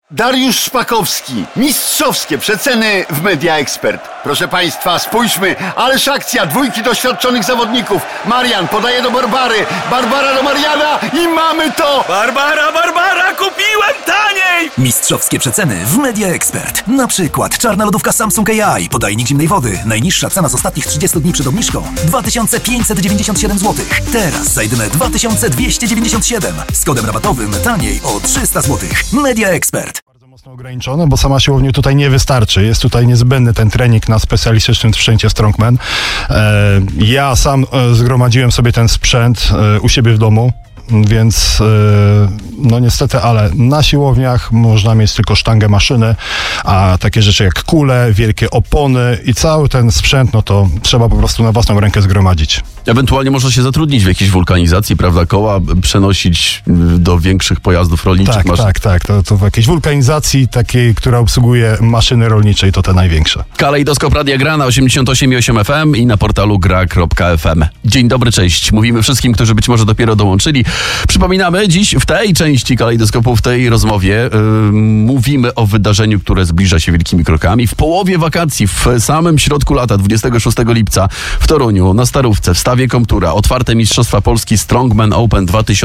Dariusz Szpakowski. Mistrzowskie przeceny w Media Expert. Proszę Państwa, spójrzmy, ależ akcja, dwójki doświadczonych zawodników. Marian podaje do Barbary, Barbara do Mariana i mamy to! Barbara, kupiłem taniej! Mistrzowskie przeceny w Media Expert. Na przykład czarna lodówka Samsung AI, podajnik zimnej wody. Najniższa cena z ostatnich 30 dni przed obniżką 2597 zł. Teraz za jedyne 2297. Z kodem rabatowym taniej o 300 zł. Media Expert. Bardzo mocno ograniczone, bo sama siłownia tutaj nie wystarczy. Jest tutaj niezbędny ten trening na specjalistycznym sprzęcie Strongman. Ja sam zgromadziłem sobie ten sprzęt u siebie w domu. Więc no niestety, ale na siłowniach można mieć tylko sztangę maszyny, a takie rzeczy jak kule, wielkie opony i cały ten sprzęt, no to trzeba po prostu na własną rękę zgromadzić. Ewentualnie można się zatrudnić w jakiejś wulkanizacji, prawda, koła przenosić do większych pojazdów rolniczych. Tak. To w jakiejś wulkanizacji takiej, która obsługuje maszyny rolnicze i to te największe. Kalejdoskop Radia Gra na 88,8 FM i na portalu gra.fm. Dzień dobry, cześć. Mówimy wszystkim, którzy być może dopiero dołączyli. Przypominamy, dziś w tej części Kalejdoskopu, w tej rozmowie mówimy o wydarzeniu, które zbliża się wielkimi krokami. W połowie wakacji, w samym środku lata, 26 lipca w Toruniu, na Starówce, w Stawie Komtura, otwarte Mistrzostwa Polski Strongman Open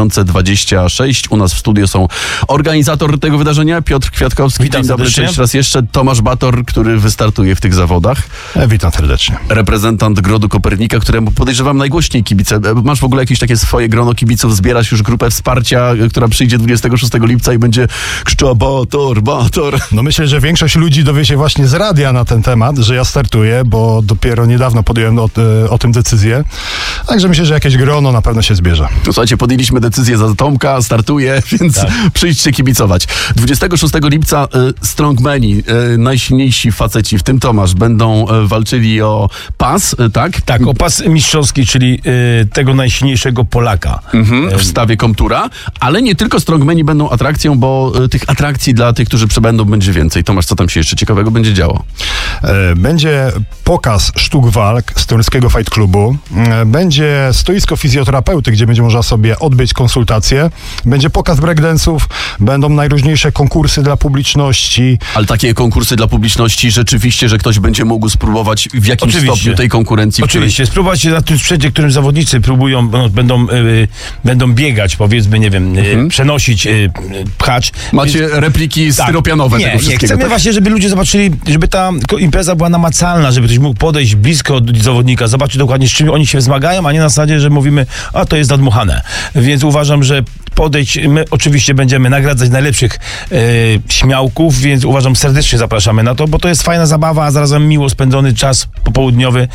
2026. U nas w studiu są organizator tego wydarzenia, Piotr Kwiatkowski. Witam Dzień dobry, serdecznie. cześć raz jeszcze. Tomasz Bator, który wystartuje w tych zawodach. Witam serdecznie. Reprezentant Grodu Kopernika, któremu podejrzewam najgłośniej kibice. Masz w ogóle jakieś takie swoje grono kibiców, zbierasz już grupę wsparcia, która przyjdzie 26 lipca i będzie krzyczała Bator. No myślę, że większość ludzi dowie się właśnie z radia na ten temat, że ja startuję, bo dopiero niedawno podjąłem o tym decyzję. Także myślę, że jakieś grono na pewno się zbierze. No, słuchajcie, podjęliśmy decyzję za Tomka, startuje, więc przyjdźcie kibicować. 26 lipca strongmeni, najsilniejsi faceci, w tym Tomasz, będą walczyli o pas, tak? Tak, o pas mistrzowski, czyli tego najsilniejszego Polaka. W Stawie Komtura, ale nie tylko strongmeni będą atrakcją, bo tych atrakcji dla tych, którzy przybędą, będzie więcej. Tomasz, co tam się jeszcze ciekawego będzie działo? Będzie pokaz sztuk walk z Toruńskiego Fight Clubu. Będzie stoisko fizjoterapeuty, gdzie będzie można sobie odbyć konsultacje. Będzie pokaz breakdance'ów. Będą najróżniejsze konkursy dla publiczności. Ale takie konkursy dla publiczności rzeczywiście, że ktoś będzie mógł spróbować w jakimś stopniu tej konkurencji. Oczywiście, spróbować się na tym sprzęcie, którym zawodnicy próbują, będą biegać, powiedzmy, nie wiem, przenosić, pchać. Macie repliki styropianowe tego wszystkiego. Nie, chcemy właśnie, żeby ludzie zobaczyli, żeby ta impreza była namacalna, żeby ktoś mógł podejść blisko do zawodnika, zobaczyć dokładnie, z czym oni się wzmagają, a nie na zasadzie, że mówimy, a to jest nadmuchane. Więc uważam, że my oczywiście będziemy nagradzać najlepszych śmiałków, więc uważam, serdecznie zapraszamy na to, bo to jest fajna zabawa, a zarazem miło spędzony czas popołudniowy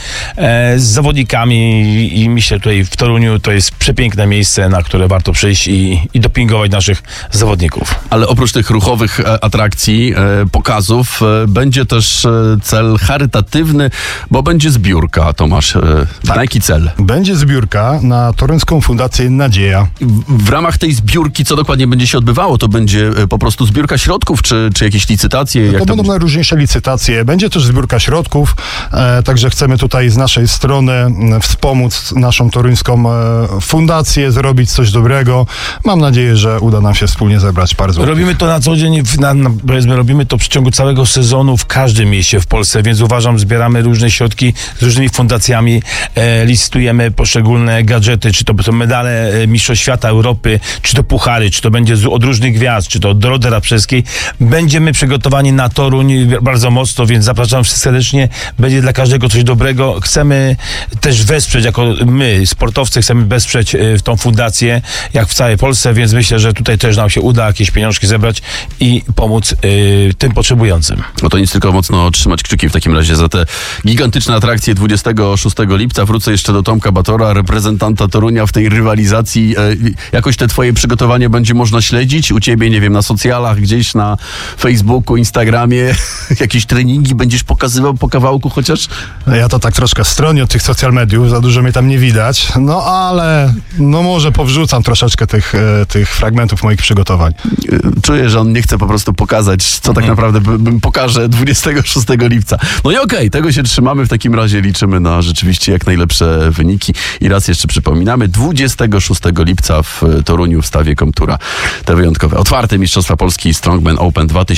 z zawodnikami i myślę, tutaj w Toruniu to jest przepiękne miejsce, na które warto przyjść i dopingować naszych zawodników. Ale oprócz tych ruchowych atrakcji, pokazów, będzie też cel charytatywny, bo będzie zbiórka, Tomasz. Na jaki cel? Będzie zbiórka na Toruńską Fundację Nadzieja. W ramach tej zbiórki, co dokładnie będzie się odbywało? To będzie po prostu zbiórka środków, czy jakieś licytacje? To będą najróżniejsze licytacje. Będzie też zbiórka środków, także chcemy tutaj z naszej strony wspomóc naszą toruńską fundację, zrobić coś dobrego. Mam nadzieję, że uda nam się wspólnie zebrać parę złotych. Robimy to na co dzień, powiedzmy, robimy to w przeciągu całego sezonu w każdym mieście w Polsce, więc uważam, zbieramy różne środki z różnymi fundacjami, licytujemy poszczególne gadżety, czy to są medale Mistrzostw Świata, Europy, czy to puchary, czy to będzie od różnych gwiazd, czy to od Drodze Rapszewskiej. Będziemy przygotowani na Toruń bardzo mocno, więc zapraszam serdecznie. Będzie dla każdego coś dobrego. Chcemy też wesprzeć, jako my, sportowcy, chcemy wesprzeć w tą fundację, jak w całej Polsce, więc myślę, że tutaj też nam się uda jakieś pieniążki zebrać i pomóc tym potrzebującym. No to nic, tylko mocno trzymać kciuki w takim razie za te gigantyczne atrakcje 26 lipca. Wrócę jeszcze do Tomka Batora, reprezentanta Torunia w tej rywalizacji. Jakoś te twoje przygotowanie będzie można śledzić u ciebie, nie wiem, na socjalach, gdzieś na Facebooku, Instagramie, jakieś treningi będziesz pokazywał po kawałku chociaż? Ja to tak troszkę stronię od tych social mediów, za dużo mnie tam nie widać, no ale może powrzucam troszeczkę tych fragmentów moich przygotowań. Czuję, że on nie chce po prostu pokazać, co tak naprawdę pokaże 26 lipca. No i okej, tego się trzymamy, w takim razie liczymy na rzeczywiście jak najlepsze wyniki i raz jeszcze przypominamy, 26 lipca w Toruniu w Stawie Komtura te wyjątkowe otwarte Mistrzostwa Polski Strongman Open 2026.